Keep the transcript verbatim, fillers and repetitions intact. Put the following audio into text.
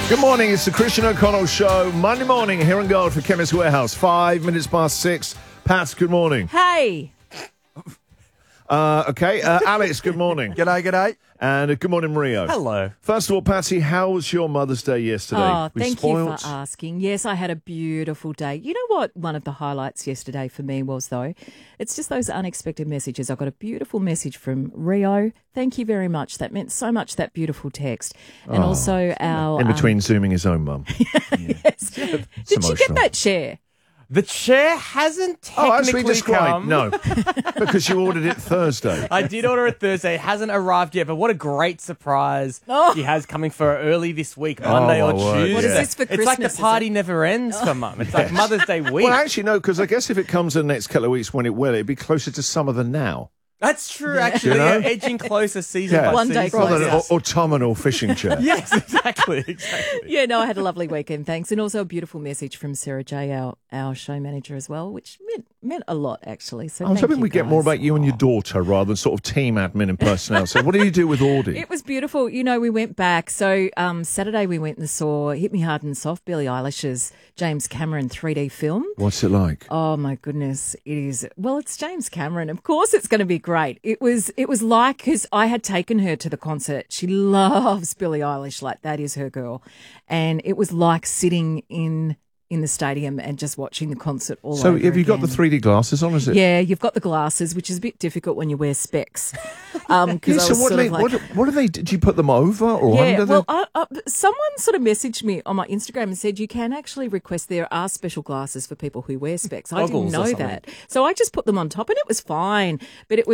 Good morning, it's the Christian O'Connell Show. Monday morning here in Gold for Chemist Warehouse. Five minutes past six. Pat, good morning. Hey. Uh, okay, uh, Alex, good morning. G'day, g'day. And uh, good morning, Mario. Hello. First of all, Patsy, how was your Mother's Day yesterday? Oh, We thank spoiled? you for asking. Yes, I had a beautiful day. You know what one of the highlights yesterday for me was, though? It's just those unexpected messages. I got a beautiful message from Rio. Thank you very much. That meant so much, that beautiful text. And Oh, also our... In between um, zooming his own mum. yes. Did you emotional. get that chair? The chair hasn't Oh, actually technically describe. come. No, because you ordered it Thursday. I did order it Thursday. It hasn't arrived yet, but what a great surprise Oh. she has coming for her early this week, Monday Oh, or my word, Tuesday. What is this for It's like the Christmas, is party it? never ends for Mum. It's like Mother's Day week. Well, actually, no, because I guess if it comes in the next couple of weeks when it will, it'd be closer to summer than now. That's true, actually. You know? Yeah, edging closer season Yeah. by One day season. Rather than an Yes. au- autumnal fishing chair. Yes, exactly, exactly. Yeah, no, I had a lovely weekend, thanks. And also a beautiful message from Sarah J, our, our show manager as well, which meant, meant a lot, actually. So I was thank hoping you we'd get more guys. about you and your daughter rather than sort of team admin and personnel. So what do you do with Audie? It was beautiful. You know, we went back. So um, Saturday we went and saw Hit Me Hard and Soft, Billie Eilish's James Cameron three D film. What's it like? Oh my goodness, it is. Well, it's James Cameron. Of course, it's going to be great. It was. It was like because I had taken her to the concert. She loves Billie Eilish, like that is her girl, and it was like sitting in in the stadium and just watching the concert all So over have you got the again. three D glasses on, is it? Yeah, you've got the glasses, which is a bit difficult when you wear specs. Um, because Yeah, I so was what, sort they, of like, what, what do they, did you put them over or yeah, under well, the... I, I, someone sort of messaged me on my Instagram and said you can actually request there are special glasses for people who wear specs. I Goggles didn't or know something. that. So I just put them on top and it was fine. But it was